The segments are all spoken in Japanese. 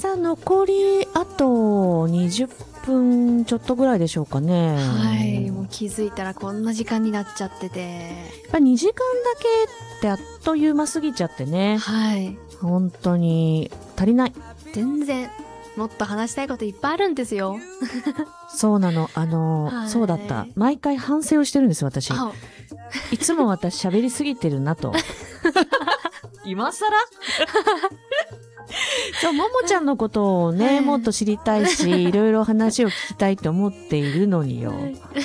さん残りあと20分ちょっとぐらいでしょうかね。 はい、もう気づいたらこんな時間になっちゃってて、 やっぱ2時間だけってあっという間過ぎちゃってね。 はい、 本当に足りない。 全然もっと話したいこといっぱいあるんですよ。 そうなの。 はいそうだった。毎回反省をしてるんです、私。いつも私喋りすぎてるなと。今更そう、ももちゃんのことをね、もっと知りたいし、いろいろ話を聞きたいと思っているのによ。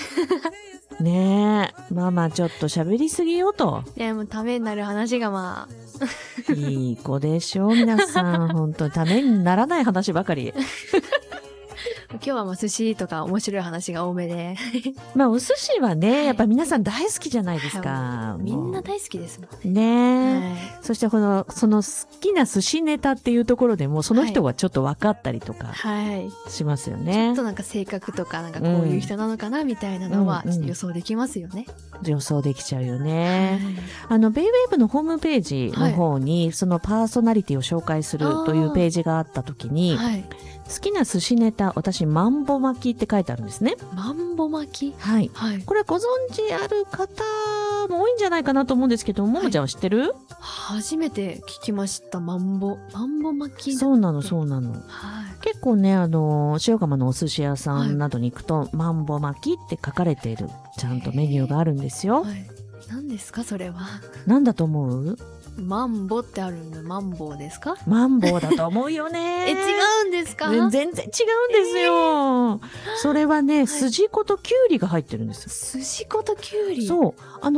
ねえ、まあまあちょっと喋りすぎよと。 いや、もうためになる話がまあ。 いい子でしょう、皆さん。本当にためにならない話ばかり。 今日はもう寿司とか面白い話が多めで。 まあお寿司はね、やっぱ皆さん大好きじゃないですか。 みんな大好きですもんねえ、 はい、 そしてその好きな寿司ネタっていうところでもその人がちょっと分かったりとかしますよね。 ちょっとなんか性格とかなんかこういう人なのかなみたいなのはちょっと予想できますよね。 予想できちゃうよね。ベイウェーブのホームページの方にそのパーソナリティを紹介するというページがあった時に、好きな寿司ネタ、私マンボ巻きって書いてあるんですね。 マンボ巻き、 はい、これご存知ある方も多いんじゃないかなと思うんですけど、ももちゃんは知ってる？ 初めて聞きました。マンボ巻き。 そうなのそうなの、結構ね、塩釜のお寿司屋さんなどに行くと、マンボ巻きって書かれているちゃんとメニューがあるんですよ。 何ですかそれは？ 何だと思う？ マンボってあるんで、マンボウですか？ マンボウだと思うよね。 違うんですか？ 全然違うんですよ。それはね、筋子ときゅうりが入ってるんですよ。 筋子ときゅうり？そう。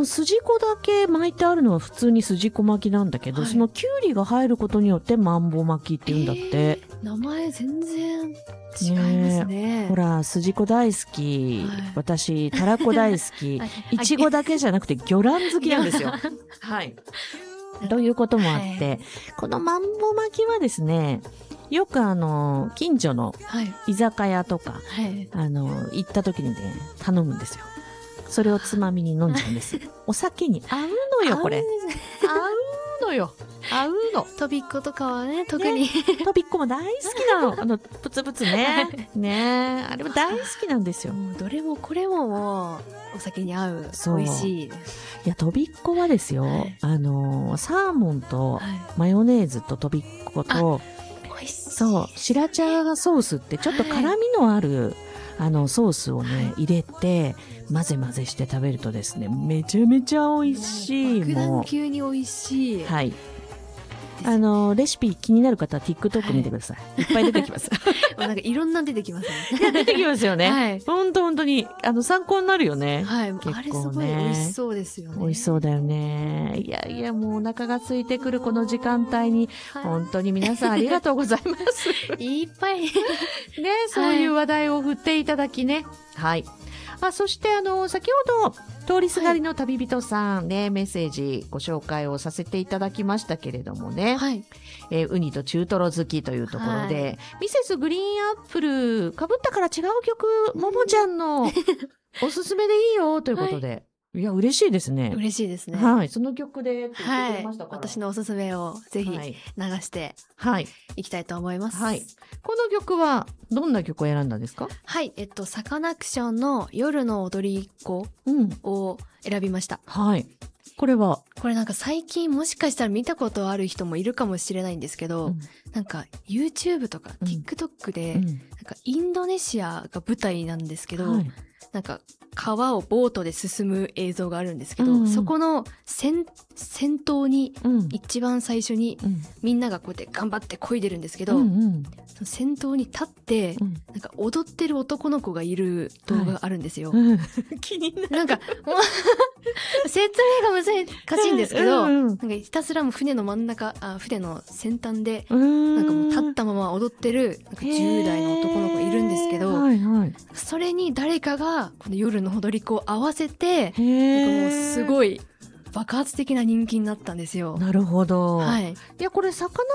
筋子だけ巻いてあるのは普通に筋子巻きなんだけど、そのきゅうりが入ることによってマンボ巻きって言うんだって。 名前全然違いますね。 ほら、筋子大好き。私、たらこ大好き。いちごだけじゃなくて魚卵好きなんですよ。はい。ということもあって、このマンボ巻きはですね、よく近所の居酒屋とか、行った時にね、頼むんですよ。それをつまみに飲んじゃうんです。お酒に合うのよ、これ。合うのよ。合うの。 とびっことかはね、特に。 とびっこも大好きなの。プツプツね。ね、あれも大好きなんですよ。 どれもこれももう、お酒に合う。美味しい。 いや、とびっこはですよ、サーモンとマヨネーズととびっこと、そう、白茶ソースってちょっと辛みのある、ソースをね、入れて、混ぜ混ぜして食べるとですね、めちゃめちゃ美味しい。 爆弾級に美味しい。 はい。レシピ気になる方は TikTok 見てください。いっぱい出てきます。 なんかいろんな出てきますね。 いや、出てきますよね。本当に、参考になるよね。 はい。あれすごい美味しそうですよね。 美味しそうだよね。いやいや、もうお腹が空いてくるこの時間帯に、本当に皆さんありがとうございます。 いっぱい。ね、 そういう話題を振っていただきね。はい。そして先ほど、通りすがりの旅人さんね、メッセージご紹介をさせていただきましたけれどもね。ウニと中トロ好きというところで、ミセスグリーンアップル、被ったから違う曲、ももちゃんのおすすめでいいよということで。いや、嬉しいですね。 嬉しいですね。 はい。その曲でって言ってくれましたから。 私のおすすめをぜひ流していきたいと思います。 はい。この曲はどんな曲を選んだんですか？ はい。サカナクションの夜の踊り子を選びました。 はい。これなんか最近もしかしたら見たことある人もいるかもしれないんですけど、なんか YouTube とか TikTok で、なんかインドネシアが舞台なんですけど、なんか川をボートで進む映像があるんですけど、そこの先頭に、一番最初に、みんながこうやって頑張って漕いでるんですけど、その先頭に立って、なんか踊ってる男の子がいる動画があるんですよ。 気になる。 なんか、説明が難しいんですけど、なんかひたすらも船の真ん中、船の先端で、なんかもう立ったまま踊ってる、なんか10代の男の子がいるんですけど、それに誰かがこの夜の踊り子を合わせて、なんかもうすごい爆発的な人気になったんですよ。 なるほど。 はい。 いや、これ、サカナ